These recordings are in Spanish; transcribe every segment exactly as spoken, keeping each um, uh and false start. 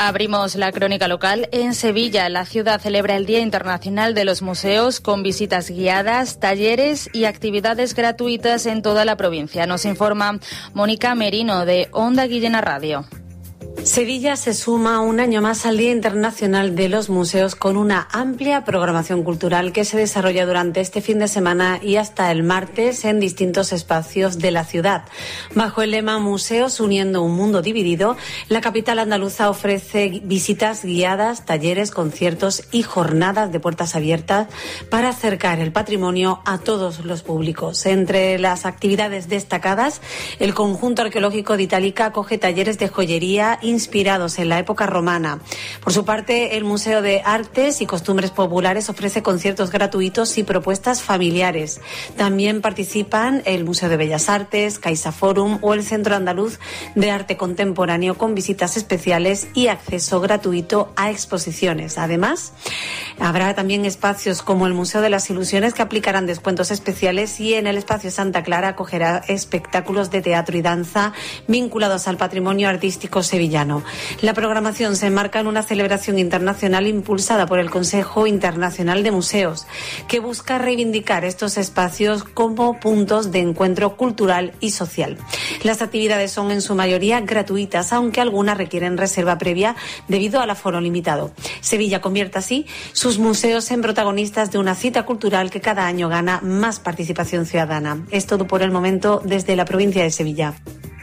Abrimos la crónica local en Sevilla. La ciudad celebra el Día Internacional de los Museos con visitas guiadas, talleres y actividades gratuitas en toda la provincia. Nos informa Mónica Merino de Onda Guillena Radio. Sevilla se suma un año más al Día Internacional de los Museos con una amplia programación cultural que se desarrolla durante este fin de semana y hasta el martes en distintos espacios de la ciudad. Bajo el lema Museos uniendo un mundo dividido, la capital andaluza ofrece visitas guiadas, talleres, conciertos y jornadas de puertas abiertas para acercar el patrimonio a todos los públicos. Entre las actividades destacadas, el conjunto arqueológico de Itálica acoge talleres de joyería inspirados en la época romana. Por su parte, el Museo de Artes y Costumbres Populares ofrece conciertos gratuitos y propuestas familiares. También participan el Museo de Bellas Artes, CaixaForum o el Centro Andaluz de Arte Contemporáneo con visitas especiales y acceso gratuito a exposiciones. Además, habrá también espacios como el Museo de las Ilusiones que aplicarán descuentos especiales y en el espacio Santa Clara acogerá espectáculos de teatro y danza vinculados al patrimonio artístico sevillano. La programación se enmarca en una celebración internacional impulsada por el Consejo Internacional de Museos, que busca reivindicar estos espacios como puntos de encuentro cultural y social. Las actividades son en su mayoría gratuitas, aunque algunas requieren reserva previa debido al aforo limitado. Sevilla convierte así sus museos en protagonistas de una cita cultural que cada año gana más participación ciudadana. Es todo por el momento desde la provincia de Sevilla.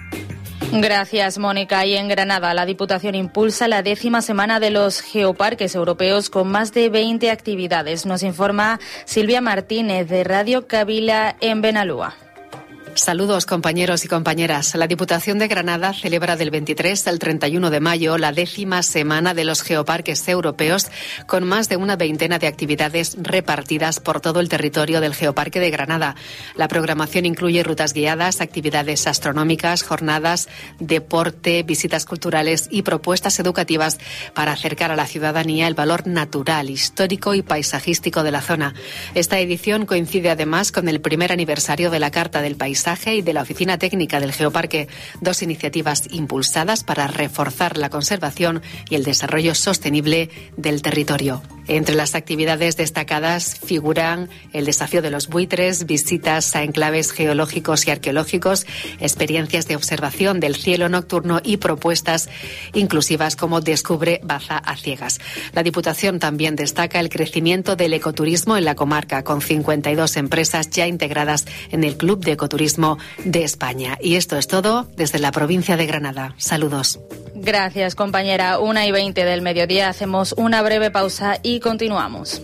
Gracias, Mónica. Y en Granada, la Diputación impulsa la décima semana de los geoparques europeos con más de veinte actividades. Nos informa Silvia Martínez de Radio Cavila en Benalúa. Saludos, compañeros y compañeras. La Diputación de Granada celebra del veintitrés al treinta y uno de mayo la décima semana de los geoparques europeos con más de una veintena de actividades repartidas por todo el territorio del Geoparque de Granada. La programación incluye rutas guiadas, actividades astronómicas, jornadas, deporte, visitas culturales y propuestas educativas para acercar a la ciudadanía el valor natural, histórico y paisajístico de la zona. Esta edición coincide además con el primer aniversario de la Carta del Paisaje y de la Oficina Técnica del Geoparque, dos iniciativas impulsadas para reforzar la conservación y el desarrollo sostenible del territorio. Entre las actividades destacadas figuran el desafío de los buitres, visitas a enclaves geológicos y arqueológicos, experiencias de observación del cielo nocturno y propuestas inclusivas como Descubre Baza a Ciegas. La Diputación también destaca el crecimiento del ecoturismo en la comarca, con cincuenta y dos empresas ya integradas en el Club de Ecoturismo de España. Y esto es todo desde la provincia de Granada. Saludos. Gracias, compañera. Una y veinte del mediodía. Hacemos una breve pausa y continuamos.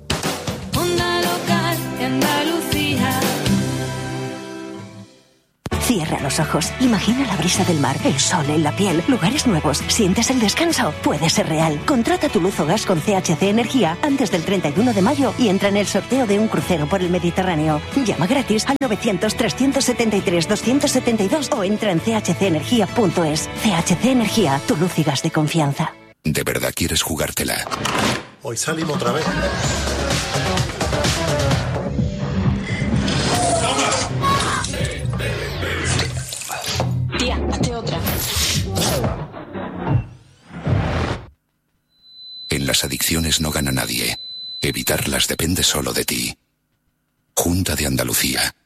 Onda local de Andalucía. Cierra los ojos, imagina la brisa del mar, el sol en la piel, lugares nuevos, ¿sientes el descanso? Puede ser real. Contrata tu luz o gas con C H C Energía antes del treinta y uno de mayo y entra en el sorteo de un crucero por el Mediterráneo. Llama gratis al novecientos, trescientos setenta y tres, doscientos setenta y dos o entra en c h c energía punto es. C H C Energía, tu luz y gas de confianza. ¿De verdad quieres jugártela? Hoy salimos otra vez. Tía, hazte otra. En las adicciones no gana nadie. Evitarlas depende solo de ti. Junta de Andalucía.